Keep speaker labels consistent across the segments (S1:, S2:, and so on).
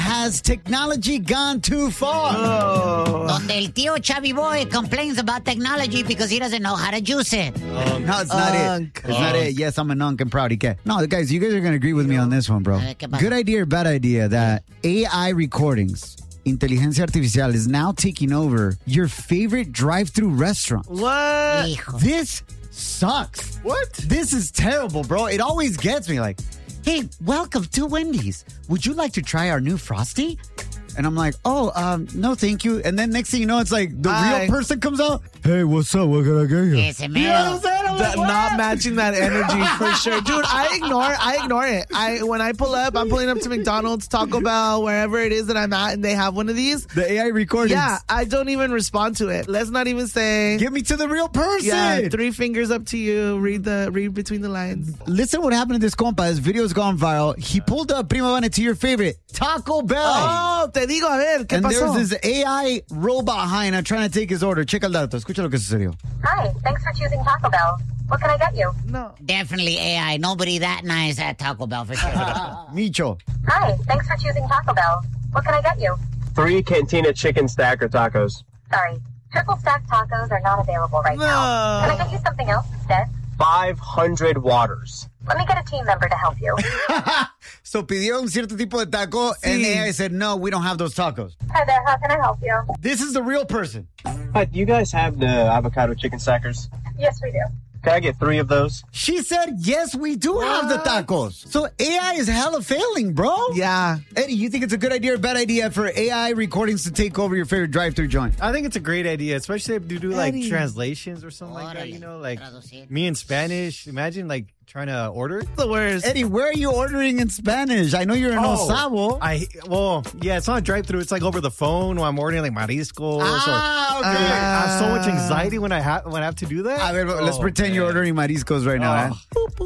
S1: has technology gone too far?
S2: Donde el tío Chubby Boy complains about technology because he doesn't know how to juice it.
S1: No, it's not it. It's not it. Yes, I'm an unk and proud. No, guys, you guys are going to agree with me on this one, bro. Good idea or bad idea that AI recordings, inteligencia artificial, is now taking over your favorite drive-thru restaurant.
S3: What?
S2: Hijo.
S1: This sucks.
S3: What?
S1: This is terrible, bro. It always gets me like, hey, welcome to Wendy's. Would you like to try our new Frosty? And I'm like, no, thank you. And then next thing you know, it's like the real person comes out. Hey, what's up? What can I get you?
S2: Ese
S1: You know what I'm
S2: mero.
S1: saying? I'm like,
S3: Not
S1: what?
S3: matching that energy for sure. Dude, I ignore it. When I pull up, I'm pulling up to McDonald's, Taco Bell, wherever it is that I'm at, and they have one of these.
S1: The AI recordings.
S3: Yeah, I don't even respond to it. Let's not even say.
S1: Get me to the real person.
S3: Yeah, 3 fingers up to you. Read between the lines.
S1: Listen what happened to this compa. His video's gone viral. He pulled up, Prima Vane, to your favorite, Taco Bell.
S3: Oh, te digo, a ver, ¿qué
S1: And
S3: pasó?
S1: there's this AI robot hyena trying to take his order. Checa el dato. Escucha lo que sucedió.
S4: Hi, thanks for choosing Taco Bell. What can I get you?
S3: No.
S2: Definitely AI. Nobody that nice at Taco Bell for sure.
S1: Micho.
S4: Hi, thanks for choosing Taco Bell. What can I get you?
S5: 3 Cantina chicken stacker tacos.
S4: Sorry, triple stack tacos are not available right now. Can I get you something else instead?
S5: 500 waters.
S4: Let me get a team member to help you.
S1: So pidió un cierto tipo de taco, and the AI said, no, we don't have those tacos.
S4: Hi there, how can I help you?
S1: This is the real person.
S5: Hi, do you guys have the avocado chicken stackers?
S4: Yes, we do.
S5: Can I get 3 of those?
S1: She said, yes, we do have the tacos. So AI is hella failing, bro.
S3: Yeah.
S1: Eddie, you think it's a good idea or bad idea for AI recordings to take over your favorite drive-thru joint?
S6: I think it's a great idea, especially if you do like
S3: Eddie.
S6: translations or something like that, you know, like
S2: Traducir.
S6: me in Spanish. Imagine like trying to order.
S3: The worst.
S1: Eddie, where are you ordering in Spanish? I know you're in Osavo.
S6: Yeah, it's not a drive-through. It's like over the phone when I'm ordering like mariscos.
S1: Okay.
S6: I have so much anxiety when I have to do that.
S1: A ver, let's pretend you're ordering mariscos right now, eh?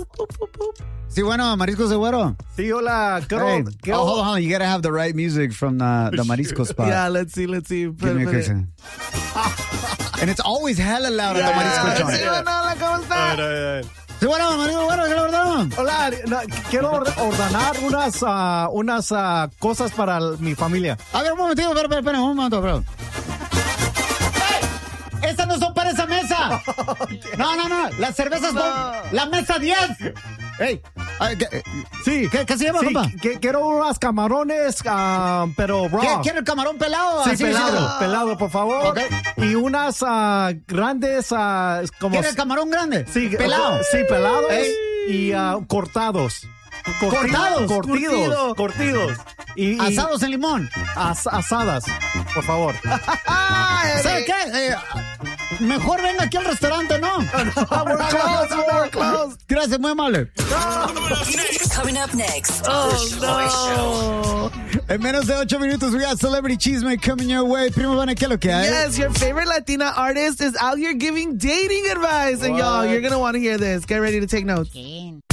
S1: Sí, bueno, mariscos de güero.
S6: Sí, hola.
S1: Hey, hold on. You got to have the right music from the marisco spot.
S3: Yeah, let's see.
S1: Give me a quick second. And it's always hella loud at the marisco joint.
S3: Sí, bueno, hola, ¿cómo está?
S1: Sí, bueno, marisco güero, ¿qué le ordenaron?
S6: Hola, quiero ordenar unas cosas para mi familia.
S1: A ver, un momentito, espera, un momento, bro. ¡Estas no son para esa mesa! No. Las cervezas son la mesa 10. Hey,
S6: Sí.
S1: ¿Qué se llama,
S6: Sí,
S1: compa?
S6: quiero unas camarones, pero raw.
S1: ¿Quiere el camarón pelado?
S6: Sí,
S1: Así,
S6: pelado, por favor.
S1: Ok.
S6: Y unas grandes, como...
S1: ¿Quiere el camarón grande?
S6: Sí,
S1: pelado.
S6: Sí, pelados
S1: Ey.
S6: y cortados.
S1: ¿Cortados?
S6: Cortidos. Y
S1: Asados en limón.
S6: asadas, por favor.
S1: ¿Sabe qué? Mejor venga aquí al restaurante, ¿no?
S3: We're close.
S1: Gracias, muy amable.
S7: Coming up next.
S1: En menos de 8 minutos, we got Celebrity Chisme coming your way. Primo Vane, ¿qué es lo que hay?
S3: Yes, your favorite Latina artist is out here giving dating advice. And y'all, you're going to want to hear this. Get ready to take notes.
S2: ¿Quién?